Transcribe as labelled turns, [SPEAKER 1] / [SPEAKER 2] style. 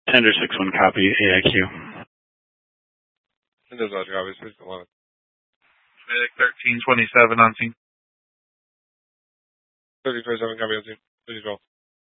[SPEAKER 1] Ender 6-1 copy, AIQ.
[SPEAKER 2] Ender Roger, copy, 6-1.
[SPEAKER 3] Medic 1327 on scene.
[SPEAKER 2] 3027 copy on scene. Please roll.